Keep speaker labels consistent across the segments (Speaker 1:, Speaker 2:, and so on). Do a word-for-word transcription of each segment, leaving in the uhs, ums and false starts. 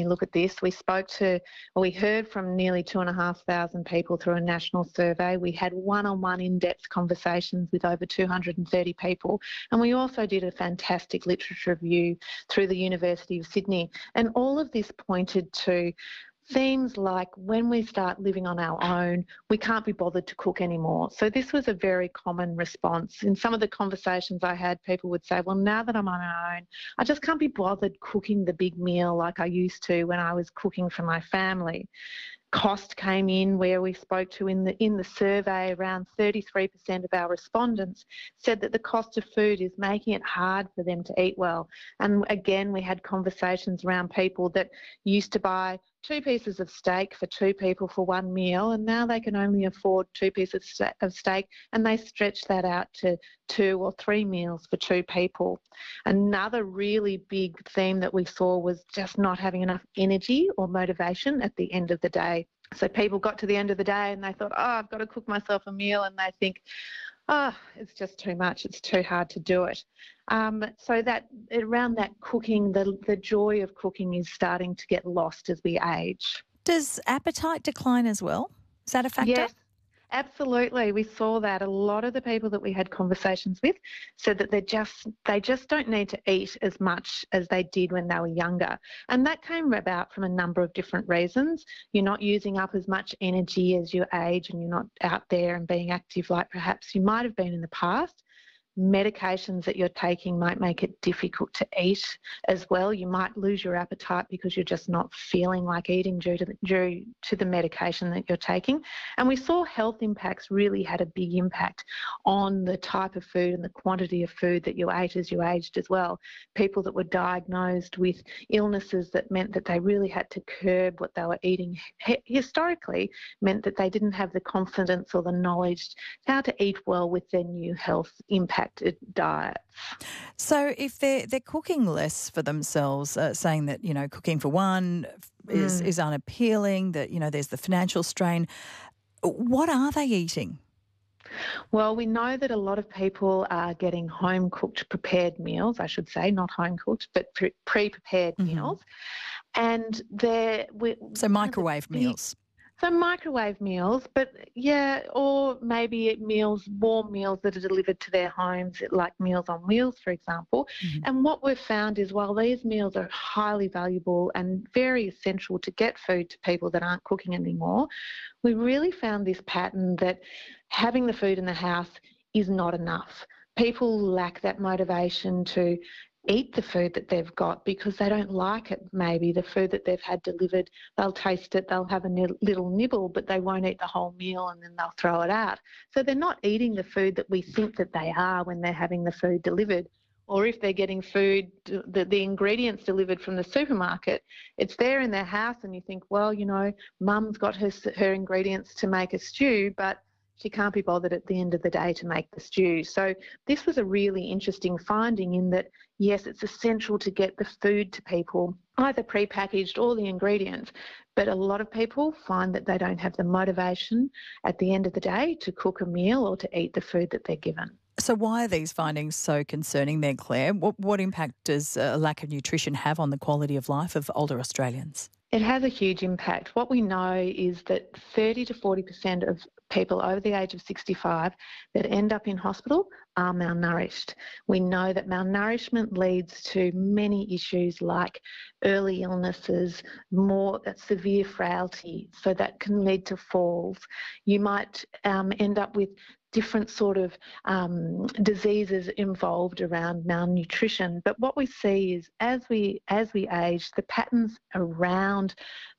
Speaker 1: look at this. We spoke to, or we heard from nearly two and a half thousand people through a national survey. We had one-on-one in-depth conversations with over two hundred thirty people. And we also did a fantastic literature review through the University of Sydney. And all of this pointed to themes like when we start living on our own, we can't be bothered to cook anymore. So this was a very common response. In some of the conversations I had, people would say, well, now that I'm on my own, I just can't be bothered cooking the big meal like I used to when I was cooking for my family. Cost came in where we spoke to in the in the survey, around thirty-three percent of our respondents said that the cost of food is making it hard for them to eat well. And again, we had conversations around people that used to buy two pieces of steak for two people for one meal, and now they can only afford two pieces of steak, and they stretch that out to two or three meals for two people. Another really big theme that we saw was just not having enough energy or motivation at the end of the day. So people got to the end of the day and they thought, oh, I've got to cook myself a meal, and they think, oh, it's just too much, it's too hard to do it. Um, so that around that cooking, the, the joy of cooking is starting to get lost as we age.
Speaker 2: Does appetite decline as well? Is that a factor?
Speaker 1: Yes, absolutely. We saw that. A lot of the people that we had conversations with said that they just they just don't need to eat as much as they did when they were younger. And that came about from a number of different reasons. You're not using up as much energy as you age, and you're not out there and being active like perhaps you might have been in the past. Medications that you're taking might make it difficult to eat as well. You might lose your appetite because you're just not feeling like eating due to the, due to the medication that you're taking. And we saw health impacts really had a big impact on the type of food and the quantity of food that you ate as you aged as well. People that were diagnosed with illnesses that meant that they really had to curb what they were eating historically meant that they didn't have the confidence or the knowledge how to eat well with their new health impact diets.
Speaker 2: So if they're, they're cooking less for themselves, uh, saying that, you know, cooking for one is, mm. is unappealing, that, you know, there's the financial strain, what are they eating?
Speaker 1: Well, we know that a lot of people are getting home-cooked prepared meals, I should say, not home-cooked, but pre- pre-prepared mm-hmm. meals. And they're... We,
Speaker 2: so microwave meals.
Speaker 1: So microwave meals, but yeah, or maybe meals, warm meals that are delivered to their homes, like Meals on Wheels, for example. Mm-hmm. And what we've found is while these meals are highly valuable and very essential to get food to people that aren't cooking anymore, we really found this pattern that having the food in the house is not enough. People lack that motivation to eat the food that they've got because they don't like it, maybe, the food that they've had delivered. They'll taste it, they'll have a little nibble, but they won't eat the whole meal and then they'll throw it out. So they're not eating the food that we think that they are when they're having the food delivered. Or if they're getting food, the, the ingredients delivered from the supermarket, it's there in their house and you think, well, you know, mum's got her, her ingredients to make a stew, but she can't be bothered at the end of the day to make the stew. So this was a really interesting finding in that, yes, it's essential to get the food to people, either pre-packaged or the ingredients, but a lot of people find that they don't have the motivation at the end of the day to cook a meal or to eat the food that they're given.
Speaker 2: So why are these findings so concerning then, Claire? What, what impact does a lack of nutrition have on the quality of life of older Australians?
Speaker 1: It has a huge impact. What we know is that thirty to forty percent of people over the age of sixty-five that end up in hospital are malnourished. We know that malnourishment leads to many issues like early illnesses, more severe frailty, so that can lead to falls. You might um, end up with different sort of um, diseases involved around malnutrition. But what we see is as we as we age, the patterns around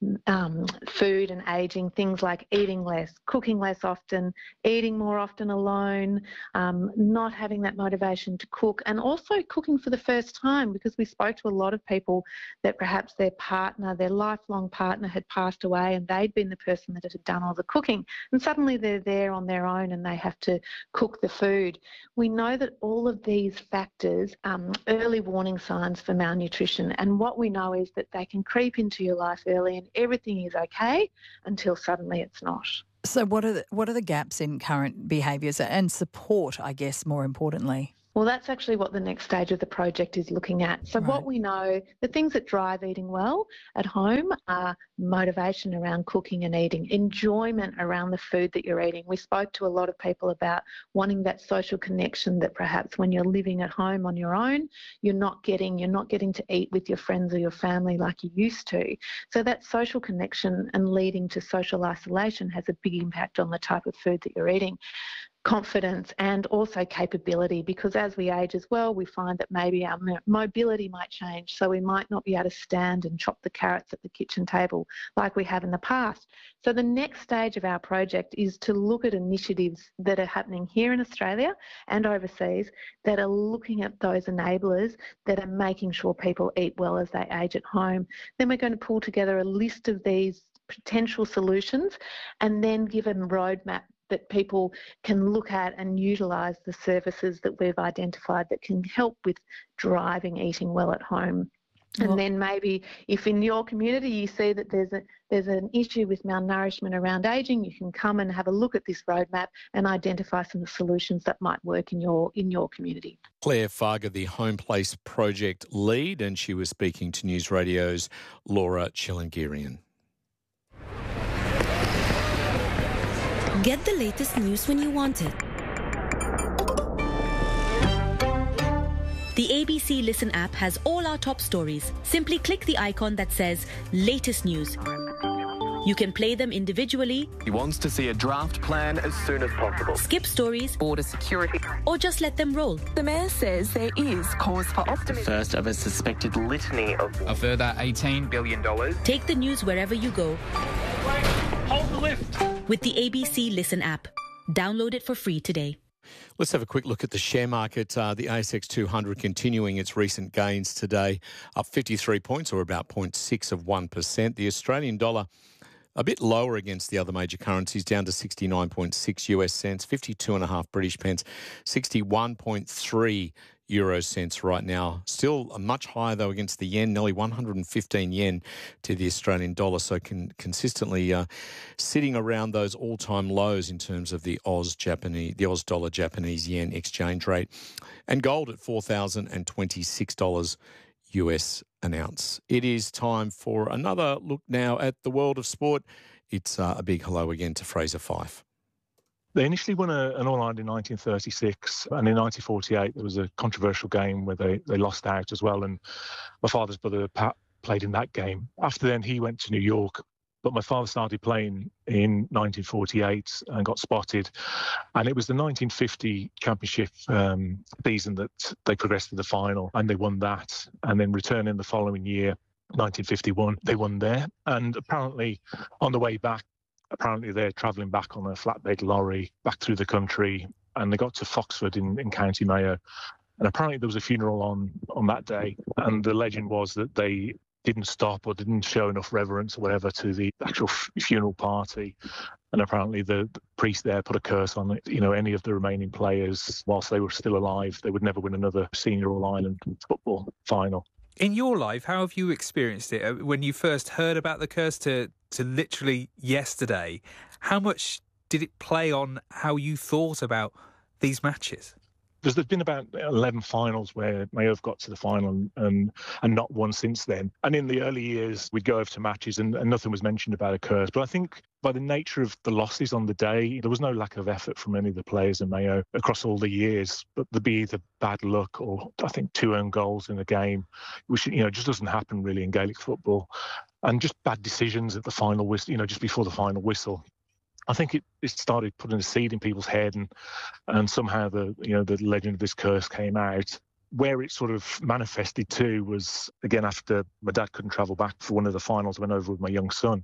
Speaker 1: um, food and ageing, things like eating less, cooking less often, eating more often alone, um, not having that motivation to cook, and also cooking for the first time, because we spoke to a lot of people that perhaps their partner, their lifelong partner had passed away and they'd been the person that had done all the cooking, and suddenly they're there on their own and they have to cook the food. We know that all of these factors um, early warning signs for malnutrition, and what we know is that they can creep into your life early and everything is okay until suddenly it's not.
Speaker 2: So what are the, what are the gaps in current behaviours and support, I guess, more importantly?
Speaker 1: Well, that's actually what the next stage of the project is looking at. So
Speaker 2: Right.
Speaker 1: what we know, the things that drive eating well at home are motivation around cooking and eating, enjoyment around the food that you're eating. We spoke to a lot of people about wanting that social connection that perhaps when you're living at home on your own, you're not getting, you're not getting to eat with your friends or your family like you used to. So that social connection and leading to social isolation has a big impact on the type of food that you're eating. Confidence and also capability, because as we age as well, we find that maybe our mobility might change, so we might not be able to stand and chop the carrots at the kitchen table like we have in the past. So the next stage of our project is to look at initiatives that are happening here in Australia and overseas that are looking at those enablers that are making sure people eat well as they age at home. Then we're going to pull together a list of these potential solutions and then give a roadmap that people can look at and utilise the services that we've identified that can help with driving eating well at home. And
Speaker 2: Well,
Speaker 1: then maybe if in your community you see that there's a there's an issue with malnourishment around ageing, you can come and have a look at this roadmap and identify some solutions that might work in your in your community.
Speaker 3: Claire Farger, the Home Place Project lead, and she was speaking to News Radio's Laura Chilangirian.
Speaker 4: Get the latest news when you want it. The A B C Listen app has all our top stories. Simply click the icon that says Latest News. You can play them individually.
Speaker 5: He wants to see a draft plan as soon as possible.
Speaker 4: Skip stories.
Speaker 5: Border security.
Speaker 4: Or just let them roll.
Speaker 6: The Mayor says there is cause for optimism.
Speaker 5: First of a suspected litany of...
Speaker 7: A further eighteen billion dollars.
Speaker 4: Take the news wherever you go.
Speaker 7: Hold the lift.
Speaker 4: With the A B C Listen app. Download it for free today.
Speaker 3: Let's have a quick look at the share market. Uh, the A S X two hundred continuing its recent gains today, up fifty-three points or about zero point six of one percent. The Australian dollar a bit lower against the other major currencies, down to sixty-nine point six US cents, fifty-two and a half British pence, sixty-one point three euro cents right now. Still much higher, though, against the yen, nearly one hundred fifteen yen to the Australian dollar. So con- consistently uh, sitting around those all-time lows in terms of the Oz Japanese, the Oz dollar Japanese yen exchange rate. And gold at four thousand twenty-six dollars U S an ounce. It is time for another look now at the world of sport. It's uh, a big hello again to Fraser Fyfe.
Speaker 8: They initially won a, an All-Ireland in nineteen thirty-six, and in nineteen forty-eight there was a controversial game where they, they lost out as well, and my father's brother Pat played in that game. After then he went to New York, but my father started playing in nineteen forty-eight and got spotted, and it was the nineteen fifty championship um, season that they progressed to the final, and they won that, and then returning the following year, nineteen fifty-one, they won there, and apparently on the way back, apparently they're travelling back on a flatbed lorry back through the country, and they got to Foxford in, in County Mayo. And apparently there was a funeral on, on that day. And the legend was that they didn't stop or didn't show enough reverence or whatever to the actual f- funeral party. And apparently the, the priest there put a curse on it. You know, any of the remaining players, whilst they were still alive, they would never win another senior All-Ireland football final.
Speaker 9: In your life, how have you experienced it? When you first heard about the curse to, to literally yesterday, how much did it play on how you thought about these matches?
Speaker 8: Because there's been about eleven finals where Mayo have got to the final and and not one since then. And in the early years, we'd go over to matches and, and nothing was mentioned about a curse. But I think by the nature of the losses on the day, there was no lack of effort from any of the players in Mayo across all the years. But there'd be either bad luck or I think two own goals in a game, which you know just doesn't happen really in Gaelic football, and just bad decisions at the final whistle, you know, just before the final whistle. I think it, it started putting a seed in people's head, and and somehow the you know the legend of this curse came out. Where it sort of manifested to was again after my dad couldn't travel back for one of the finals. I went over with my young son,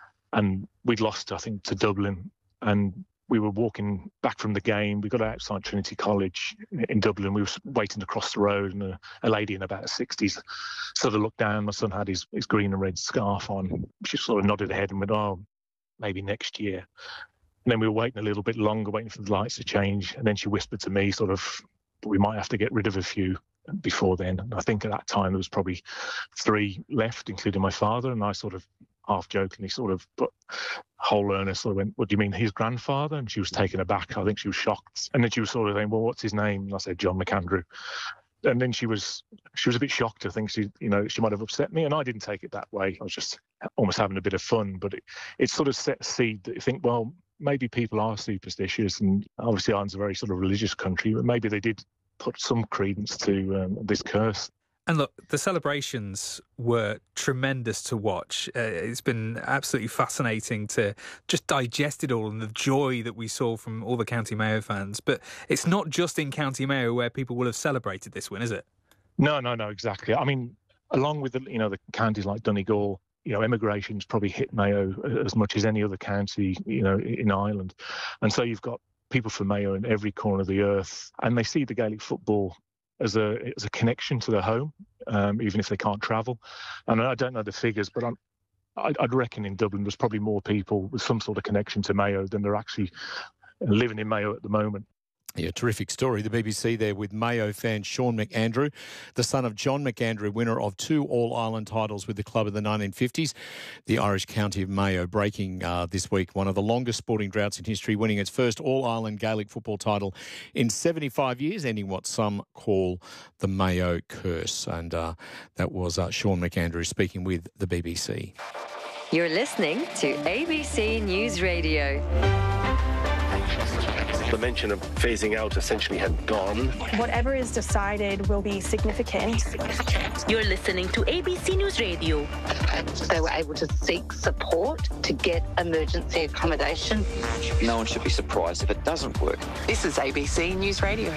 Speaker 8: and we'd lost I think to Dublin, and we were walking back from the game. We got outside Trinity College in Dublin. We were waiting to cross the road, and a, a lady in about her sixties sort of looked down. My son had his, his green and red scarf on. She sort of nodded her head and went, "Oh, maybe next year." And then we were waiting a little bit longer, waiting for the lights to change. And then she whispered to me, sort of, we might have to get rid of a few before then. And I think at that time there was probably three left, including my father. And I sort of, half jokingly sort of, but whole earnest sort of went, what do you mean, his grandfather? And she was taken aback. I think she was shocked. And then she was sort of saying, well, what's his name? And I said, John McAndrew. And then she was she was a bit shocked. I think she, you know, she might have upset me, and I didn't take it that way. I was just almost having a bit of fun. But it, it sort of set a seed that you think, well, maybe people are superstitious, and obviously Ireland's a very sort of religious country, but maybe they did put some credence to um, this curse.
Speaker 9: And look, the celebrations were tremendous to watch. Uh, it's been absolutely fascinating to just digest it all and the joy that we saw from all the County Mayo fans. But it's not just in County Mayo where people will have celebrated this win, is it?
Speaker 8: No, no, no, exactly. I mean, along with the, you know, the counties like Donegal, you know, emigration's probably hit Mayo as much as any other county, you know, in Ireland. And so you've got people from Mayo in every corner of the earth, and they see the Gaelic football as a as a connection to their home, um, even if they can't travel. And I don't know the figures, but I'm, I'd, I'd reckon in Dublin there's probably more people with some sort of connection to Mayo than there actually living in Mayo at the moment.
Speaker 3: Yeah, terrific story. The B B C there with Mayo fan Sean McAndrew, the son of John McAndrew, winner of two All-Ireland titles with the club in the nineteen fifties. The Irish county of Mayo breaking uh, this week one of the longest sporting droughts in history, winning its first All-Ireland Gaelic football title in seventy-five years, ending what some call the Mayo curse. And uh, that was uh, Sean McAndrew speaking with the B B C.
Speaker 10: You're listening to A B C News Radio.
Speaker 11: The mention of phasing out essentially had gone.
Speaker 12: Whatever is decided will be significant.
Speaker 4: You're listening to A B C News Radio.
Speaker 13: They were able to seek support to get emergency accommodation.
Speaker 14: No one should be surprised if it doesn't work.
Speaker 6: This is A B C News Radio.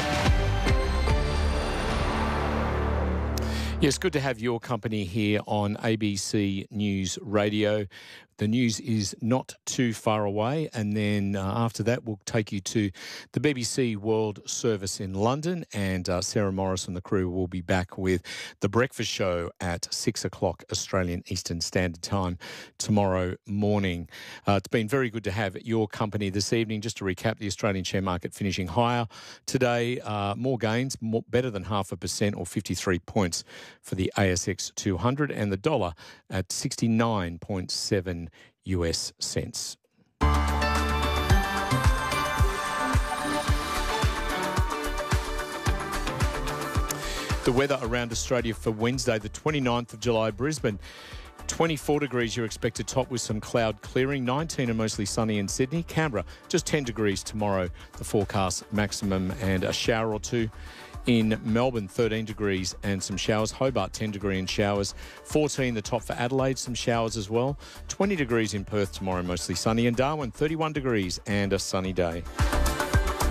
Speaker 3: Yes, good to have your company here on A B C News Radio. The news is not too far away, and then uh, after that we'll take you to the B B C World Service in London, and uh, Sarah Morris and the crew will be back with The Breakfast Show at six o'clock Australian Eastern Standard Time tomorrow morning. Uh, it's been very good to have your company this evening. Just to recap, the Australian share market finishing higher today, uh, more gains, more, better than half a percent or fifty-three points for the A S X two hundred, and the dollar at sixty-nine point seven U S cents. The weather around Australia for Wednesday, the twenty-ninth of July, Brisbane. twenty-four degrees you're expected top with some cloud clearing. nineteen and mostly sunny in Sydney. Canberra, just ten degrees tomorrow, the forecast maximum, and a shower or two. In Melbourne, thirteen degrees and some showers. Hobart, ten degree and showers. fourteen the top for Adelaide, some showers as well. twenty degrees in Perth tomorrow, mostly sunny. And Darwin, thirty-one degrees and a sunny day.